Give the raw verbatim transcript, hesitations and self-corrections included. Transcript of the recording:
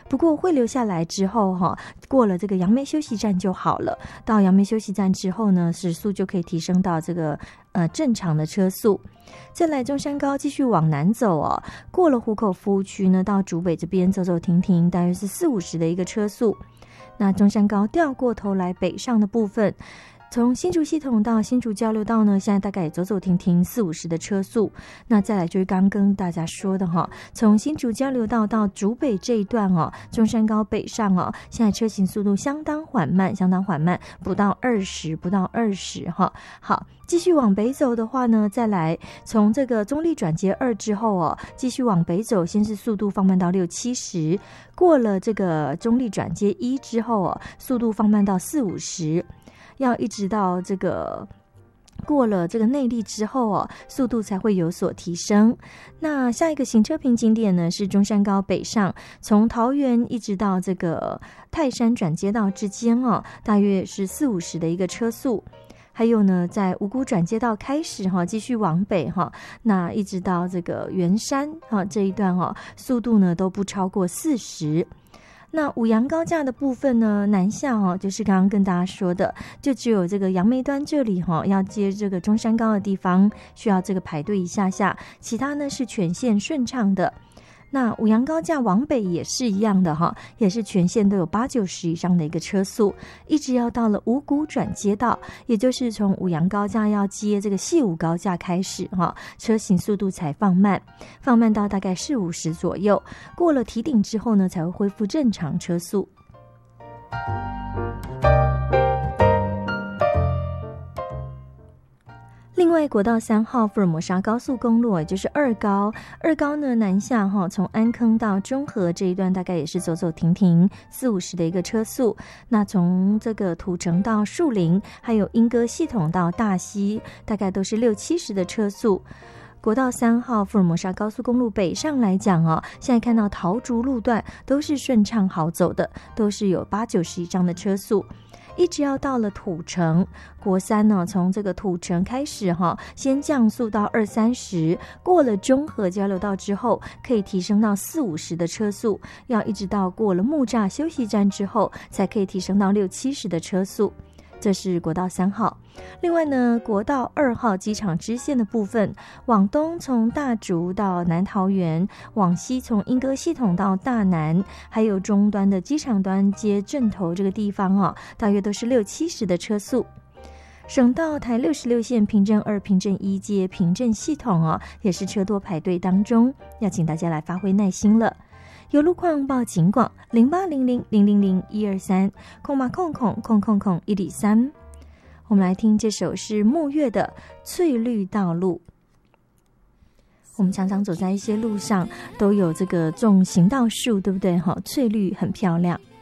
不过会留下来之后哈，过了这个杨梅休息站就好了。到杨梅休息站之后呢，时速就可以提升到这个呃正常的车速。再来中山高继续往南走哦，过了湖口服务区呢，到竹北这边走走停停，大约是四五十的一个车速。那中山高掉过头来北上的部分，从新竹系统到新竹交流道呢，现在大概也走走停停四五十的车速。那再来就是刚跟大家说的哈，从新竹交流道到竹北这一段哦，中山高北上哦，现在车行速度相当缓慢，相当缓慢，不到二十，不到二十哈。好，继续往北走的话呢，再来从这个中立转接二之后哦，继续往北走，先是速度放慢到六七十，过了这个中立转接一之后哦，速度放慢到四五十。要一直到这个过了这个内坜之后哦，速度才会有所提升。那下一个行车瓶景点呢，是中山高北上，从桃园一直到这个泰山转接道之间哦，大约是四五十的一个车速。还有呢，在五股转接道开始哈，继续往北哈，那一直到这个圆山哈这一段哈，速度呢都不超过四十。那五杨高架的部分呢，南下哦，就是刚刚跟大家说的，就只有这个杨梅端这里哈，要接这个中山高的地方需要这个排队一下下，其他呢是全线顺畅的。那五杨高架往北也是一样的哈，也是全线都有八九十以上的一个车速，一直要到了五股转接道，也就是从五杨高架要接这个细五高架开始哈，车行速度才放慢，放慢到大概四五十左右，过了堤顶之后呢，才会恢复正常车速。另外，国道三号福尔摩沙高速公路，也就是二高，二高呢南下哈，从安坑到中和这一段大概也是走走停停，四五十的一个车速。那从这个土城到树林，还有莺歌系统到大溪，大概都是六七十的车速。国道三号福尔摩沙高速公路北上来讲哦，现在看到桃竹路段都是顺畅好走的，都是有八九十以上的车速。一直要到了土城国三呢，从这个土城开始哈，先降速到二三十，过了中和交流道之后，可以提升到四五十的车速，要一直到过了木栅休息站之后，才可以提升到六七十的车速。这是国道三号。另外呢，国道二号机场支线的部分，往东从大竹到南桃园，往西从莺歌系统到大南，还有中端的机场端接正头这个地方哦，大约都是六七十的车速。省道台六十六线平镇二、平镇一接平镇系统哦，也是车多排队当中，要请大家来发挥耐心了。有路况报警广零八零零零零零一二三空八空空空空空一里三。我们来听这首是木月的翠绿道路。我们常常走在一些路上，都有这个种行道树，对不对？翠绿很漂亮。